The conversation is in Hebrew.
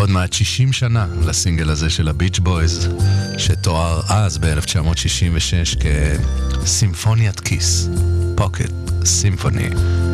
עוד מעט 60 שנה לסינגל הזה של הביץ' בויז, שתואר אז ב-1966 כסימפוניית כיס, פוקט סימפוני.